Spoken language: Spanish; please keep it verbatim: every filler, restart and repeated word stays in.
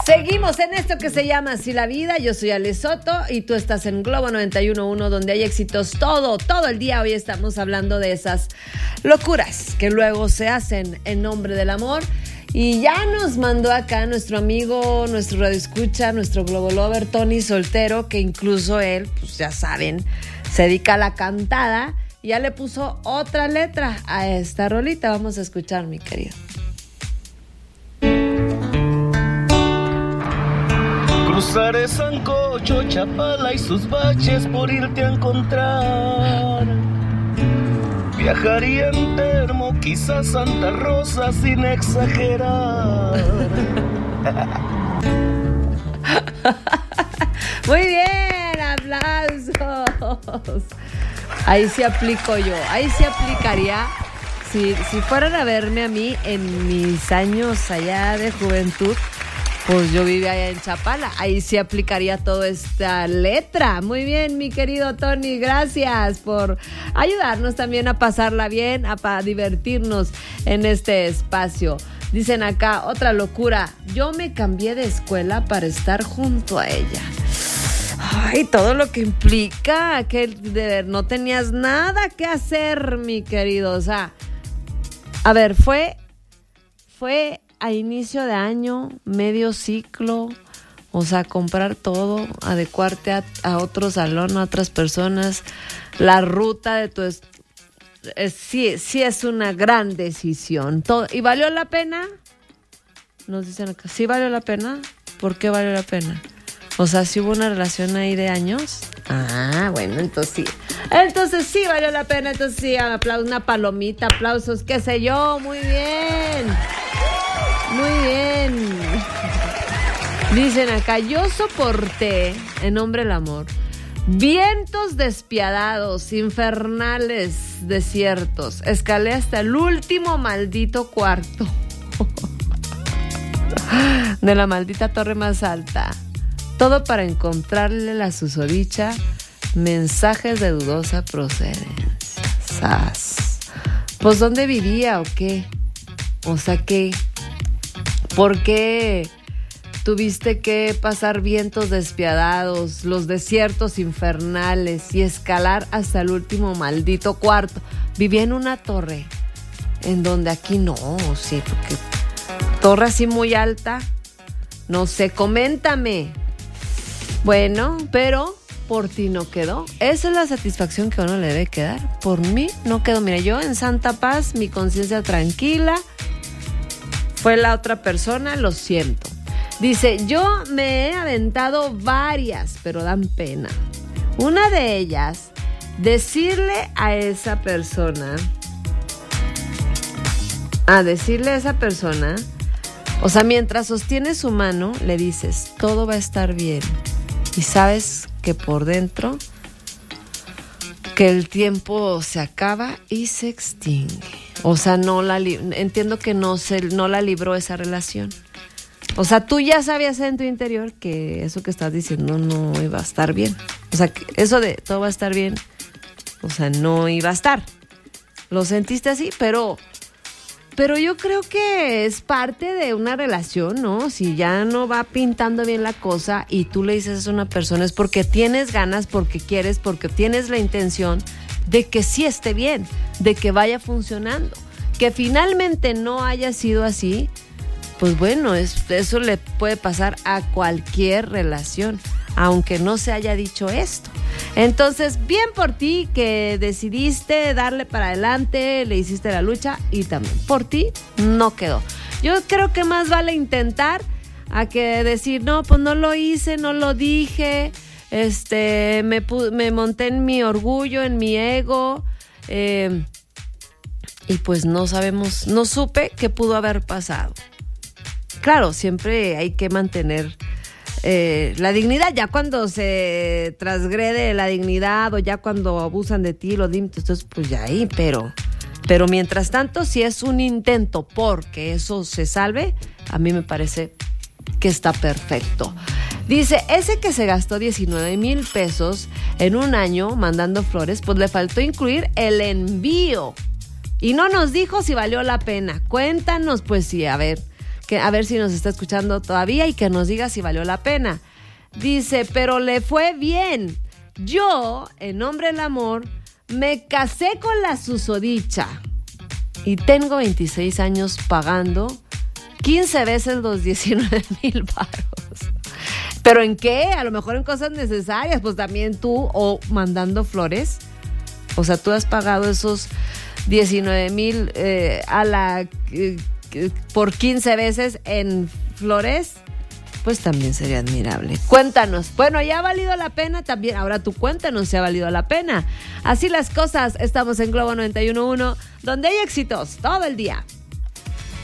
Seguimos en esto que se llama Así la Vida. Yo soy Ale Soto y tú estás en Globo noventa y uno punto uno, donde hay éxitos todo, todo el día. Hoy estamos hablando de esas locuras que luego se hacen en nombre del amor. Y ya nos mandó acá nuestro amigo, nuestro radioescucha, nuestro Globo Lover, Tony Soltero, que incluso él, pues ya saben, se dedica a la cantada. Y ya le puso otra letra a esta rolita. Vamos a escuchar, mi querido. Cruzaré Sancocho, Chapala y sus baches por irte a encontrar. Viajaría en termo, quizás Santa Rosa sin exagerar. Muy bien, aplausos. Ahí sí aplico yo, ahí sí aplicaría. Si, si fueran a verme a mí en mis años allá de juventud, pues yo vivía allá en Chapala, ahí sí aplicaría toda esta letra. Muy bien, mi querido Tony, gracias por ayudarnos también a pasarla bien, a, a divertirnos en este espacio. Dicen acá, otra locura, yo me cambié de escuela para estar junto a ella. Ay, todo lo que implica, que de, no tenías nada que hacer, mi querido. O sea, a ver, fue, fue a inicio de año, medio ciclo, o sea, comprar todo, adecuarte a, a otro salón, a otras personas, la ruta de tu... Es, es, sí, sí es una gran decisión. Todo, ¿y valió la pena? Nos dicen acá, ¿sí valió la pena? ¿Por qué valió la pena? O sea, ¿sí hubo una relación ahí de años? Ah, bueno, entonces sí. Entonces sí valió la pena, entonces sí, aplausos, una palomita, aplausos, qué sé yo, muy bien. Muy bien. Dicen acá, yo soporté, en nombre del amor, vientos despiadados, infernales, desiertos. Escalé hasta el último maldito cuarto de la maldita torre más alta. Todo para encontrarle la susodicha mensajes de dudosa procedencia. ¡Sas! Pues, ¿dónde vivía o qué? O sea, ¿qué? ¿Por qué tuviste que pasar vientos despiadados, los desiertos infernales y escalar hasta el último maldito cuarto? Vivía en una torre, en donde aquí no, sí, porque torre así muy alta, no sé, coméntame. Bueno, pero por ti no quedó. Esa es la satisfacción que a uno le debe quedar. Por mí no quedó. Mira, yo en santa paz, mi conciencia tranquila. Fue la otra persona, lo siento. Dice, yo me he aventado varias, pero dan pena. Una de ellas, decirle a esa persona, a decirle a esa persona, o sea, mientras sostienes su mano, le dices, todo va a estar bien. Y sabes que por dentro, que el tiempo se acaba y se extingue. O sea, no la li- entiendo que no, se, no la libró esa relación. O sea, tú ya sabías en tu interior que eso que estás diciendo no iba a estar bien. O sea, que eso de todo va a estar bien, o sea, no iba a estar. Lo sentiste así, pero... Pero yo creo que es parte de una relación, ¿no? Si ya no va pintando bien la cosa y tú le dices a una persona es porque tienes ganas, porque quieres, porque tienes la intención de que sí esté bien, de que vaya funcionando. Que finalmente no haya sido así, pues bueno, es, eso le puede pasar a cualquier relación, aunque no se haya dicho esto. Entonces, bien por ti que decidiste darle para adelante, le hiciste la lucha y también por ti no quedó. Yo creo que más vale intentar a que decir, no, pues no lo hice, no lo dije, este, me, me monté en mi orgullo, en mi ego, eh, y pues no sabemos, no supe qué pudo haber pasado. Claro, siempre hay que mantener Eh, la dignidad. Ya cuando se transgrede la dignidad o ya cuando abusan de ti los límites, entonces pues ya ahí, pero pero mientras tanto, si es un intento porque eso se salve, a mí me parece que está perfecto. Dice, ese que se gastó diecinueve mil pesos en un año mandando flores, pues le faltó incluir el envío y no nos dijo si valió la pena. Cuéntanos, pues sí, a ver, que a ver si nos está escuchando todavía y que nos diga si valió la pena. Dice, pero le fue bien. Yo, en nombre del amor, me casé con la susodicha y tengo veintiséis años pagando quince veces los diecinueve mil varos. ¿Pero en qué? A lo mejor en cosas necesarias, pues también tú, o mandando flores. O sea, tú has pagado esos diecinueve mil eh, a la eh, por quince veces en flores, pues también sería admirable. Cuéntanos. Bueno, ¿ya ha valido la pena? También, ahora tú cuéntanos si ha valido la pena. Así las cosas, estamos en Globo noventa y uno punto uno, donde hay éxitos todo el día.